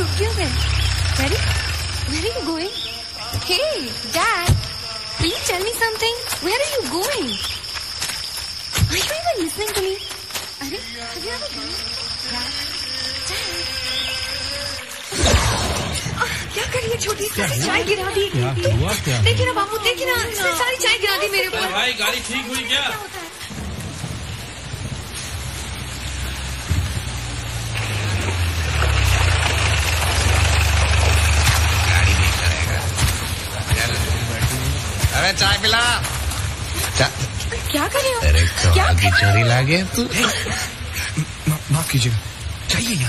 क्यों गए? Where are you going? Hey, Dad, will you tell me something? Where are you going? Are you even listening to me? अरे, have you ever been? Dad, क्या करिए छोटी सी चाय गिरा दी। देखिए ना बाबू, देखिए ना, इसने सारी चाय गिरा दी मेरे ऊपर। भाई गाड़ी ठीक हुई क्या? गाड़ी नहीं करेगा। अरे चाय पिला। क्या कर रहे हो? अरे तो आगे चोरी लागे तू। माफ कीजिएगा, चाहिए यहाँ।